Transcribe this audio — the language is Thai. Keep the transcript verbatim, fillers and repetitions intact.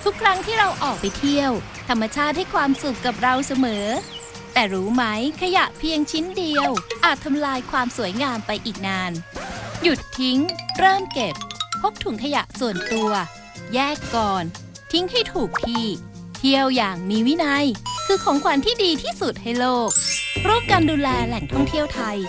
ทุกครั้งที่เราออกไปเที่ยวธรรมชาติให้ความสุขกับเราเสมอแต่รู้ไหมขยะเพียงชิ้นเดียวอาจทำลายความสวยงามไปอีกนานหยุดทิ้งเริ่มเก็บพกถุงขยะส่วนตัวแยกก่อนทิ้งให้ถูกที่เที่ยวอย่างมีวินัยคือของขวัญที่ดีที่สุดให้โลกร่วมกันดูแลแหล่งท่องเที่ยวไทย